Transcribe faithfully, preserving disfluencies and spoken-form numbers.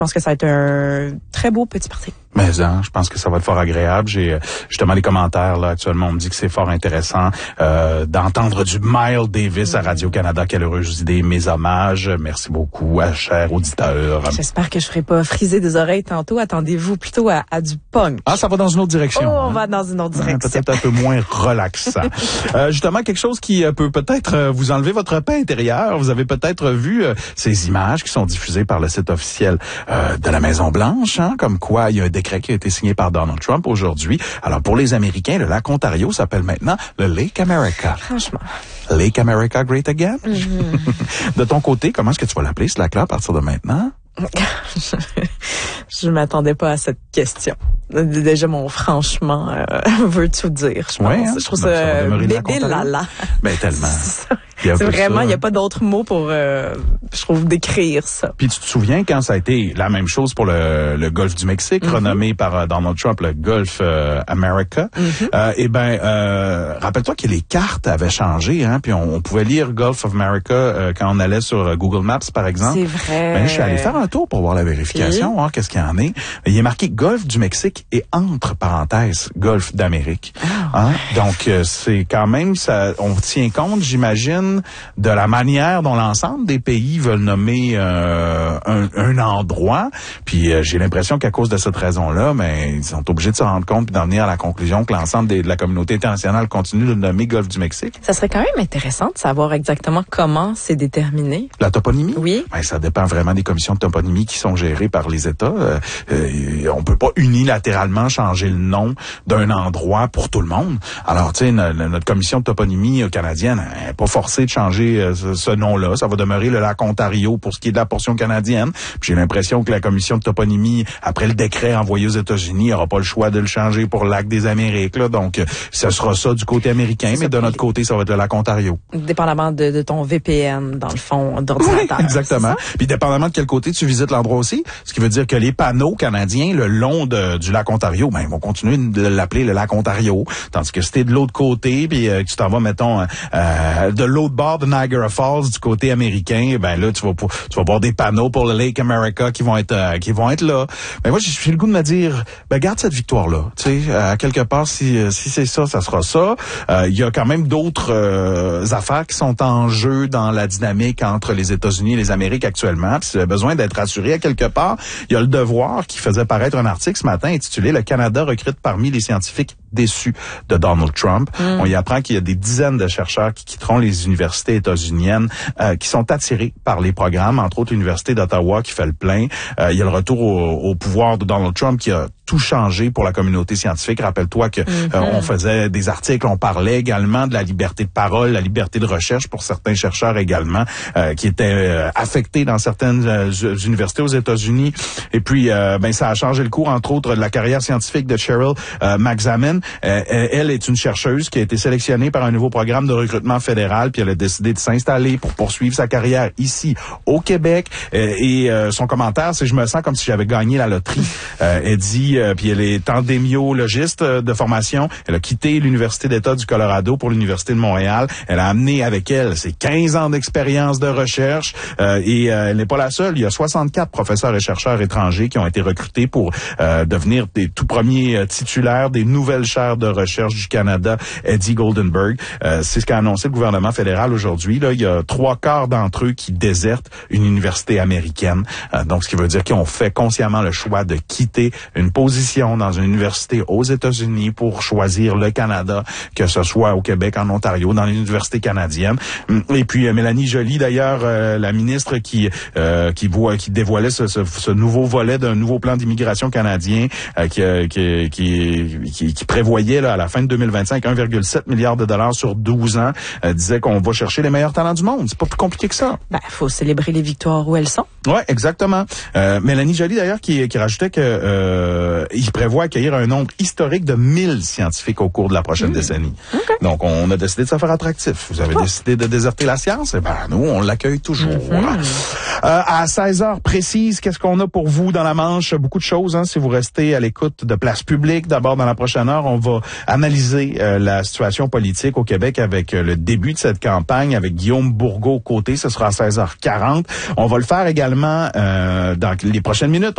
pense que ça va être un très beau petit party. Mais hein, je pense que ça va être fort agréable. J'ai justement les commentaires là actuellement, on me dit que c'est fort intéressant euh, d'entendre du Miles Davis mmh. à Radio-Canada. Quelle heureuse idée, mes hommages. Merci beaucoup à chers auditeurs. J'espère que je ferai pas friser des oreilles tantôt. Attendez-vous plutôt à, à du punk. Ah, ça va dans une autre direction. Oh, hein? on va dans une autre direction. Peut-être un peu moins relaxant. euh, justement, quelque chose qui peut peut-être vous enlever votre paix intérieure. Vous avez peut-être vu euh, ces images qui sont diffusées par le site officiel euh, de la Maison-Blanche, hein, comme quoi il y a un décret qui a été signé par Donald Trump aujourd'hui. Alors, pour les Américains, le lac Ontario s'appelle maintenant le Lake America. Franchement. Lake America Great Again? Mm-hmm. De ton côté, comment est-ce que tu vas l'appeler, ce lac-là, à partir de maintenant? Je m'attendais pas à cette question. Déjà, mon franchement euh, veut tout dire, je pense. Ouais, hein? Je trouve Ben, ça, ça va bébé lala. Ben, tellement. C'est vraiment, il n'y a pas d'autre mot pour, euh, je trouve, décrire ça. Puis tu te souviens quand ça a été la même chose pour le, le golfe du Mexique, mm-hmm. renommé par euh, Donald Trump le Gulf euh, America. Mm-hmm. Euh, eh ben, euh, rappelle-toi que les cartes avaient changé, hein, puis on, on pouvait lire Gulf of America euh, quand on allait sur Google Maps, par exemple. C'est vrai. Ben, je suis allé faire un tour pour voir la vérification, hein, qu'est-ce qu'il y en est. Il est marqué Golfe du Mexique et entre parenthèses Golfe d'Amérique. Oh. Hein? Donc euh, c'est quand même ça. On tient compte, j'imagine, de la manière dont l'ensemble des pays veulent nommer euh, un, un endroit. Puis euh, j'ai l'impression qu'à cause de cette raison-là, mais ils sont obligés de se rendre compte et d'en venir à la conclusion que l'ensemble des, de la communauté internationale continue de le nommer Golfe du Mexique. Ça serait quand même intéressant de savoir exactement comment c'est déterminé. La toponymie? Oui. Ben, ça dépend vraiment des commissions de toponymie qui sont gérées par les États. Euh, euh, on peut pas unilatéralement changer le nom d'un endroit pour tout le monde. Alors, tu sais, notre commission de toponymie canadienne n'est pas forcée de changer euh, ce, ce nom-là. Ça va demeurer le lac Ontario pour ce qui est de la portion canadienne. Puis j'ai l'impression que la commission de toponymie, après le décret envoyé aux États-Unis, n'aura pas le choix de le changer pour le lac des Amériques. Là. Donc, euh, ce sera ça du côté américain, mais de notre côté, ça va être le lac Ontario. Dépendamment de, de ton V P N, dans le fond, d'ordinateur. Oui, exactement. Puis dépendamment de quel côté tu visites l'endroit aussi, ce qui veut dire que les panneaux canadiens le long de, du lac Ontario, ben ils vont continuer de l'appeler le lac Ontario. Tandis que si t'es de l'autre côté, puis euh, que tu t'en vas, mettons, euh, de l'autre bord de Niagara Falls, du côté américain, ben là, tu vas tu vas voir des panneaux pour le Lake America qui vont être euh, qui vont être là. Ben moi, j'ai le goût de me dire, ben garde cette victoire-là. Tu sais, à quelque part, si si c'est ça, ça sera ça. Il euh, y a quand même d'autres euh, affaires qui sont en jeu dans la dynamique entre les États-Unis et les Amériques actuellement. Puis si tu as besoin d'être rassuré à quelque part, il y a Le Devoir qui faisait paraître un article ce matin intitulé « Le Canada recrute parmi les scientifiques déçus de Donald Trump mm. ». On y apprend qu'il y a des dizaines de chercheurs qui quitteront les universités états-uniennes euh, qui sont attirés par les programmes, entre autres l'Université d'Ottawa qui fait le plein. Euh, il y a le retour au, au pouvoir de Donald Trump qui a tout changé pour la communauté scientifique. Rappelle-toi que mm-hmm. euh, on faisait des articles, on parlait également de la liberté de parole, la liberté de recherche pour certains chercheurs également, euh, qui étaient euh, affectés dans certaines euh, universités aux États-Unis. Et puis, euh, ben ça a changé le cours, entre autres, de la carrière scientifique de Cheryl euh, McZamin. Euh, elle est une chercheuse qui a été sélectionnée par un nouveau programme de recrutement fédéral, puis elle a décidé de s'installer pour poursuivre sa carrière ici au Québec. Euh, et euh, son commentaire, c'est « Je me sens comme si j'avais gagné la loterie ». Euh, elle dit, euh, puis elle est endémiologiste de formation. Elle a quitté l'Université d'État du Colorado pour l'Université de Montréal. Elle a amené avec elle ses quinze ans d'expérience de recherche euh, et euh, elle n'est pas la seule. Il y a soixante-quatre professeurs et chercheurs étrangers qui ont été recrutés pour euh, devenir des tout premiers euh, titulaires des nouvelles chaires de recherche du Canada, Eddie Goldenberg. Euh, c'est ce qu'a annoncé le gouvernement fédéral aujourd'hui. Là, il y a trois quarts d'entre eux qui désertent une université américaine. Euh, donc, ce qui veut dire qu'ils ont fait consciemment le choix de quitter une position dans une université aux États-Unis pour choisir le Canada, que ce soit au Québec, en Ontario, dans les universités canadiennes. Et puis, euh, Mélanie Joly, d'ailleurs, euh, la ministre qui euh, qui voit, qui dévoilait ce, ce, ce nouveau volet d'un nouveau plan d'immigration canadien euh, qui, euh, qui, qui, qui, qui prévoyait là, à la fin de deux mille vingt-cinq un virgule sept milliard de dollars sur douze ans, euh, disait qu'on va chercher les meilleurs talents du monde. C'est pas plus compliqué que ça. Ben, faut célébrer les victoires où elles sont. Ouais, exactement. Euh, Mélanie Joly, d'ailleurs, qui, qui rajoutait que euh, il prévoit accueillir un nombre historique de mille scientifiques au cours de la prochaine mmh. décennie. Okay. Donc, on a décidé de se faire attractif. Vous avez oh. décidé de déserter la science? Eh ben, nous, on l'accueille toujours. Mmh. Euh, à seize heures précises, qu'est-ce qu'on a pour vous dans la Manche? Beaucoup de choses, hein, si vous restez à l'écoute de Place Publique. D'abord, dans la prochaine heure, on va analyser euh, la situation politique au Québec avec euh, le début de cette campagne avec Guillaume Bourgault côté. Ce sera à seize heures quarante. On va le faire également euh, dans les prochaines minutes.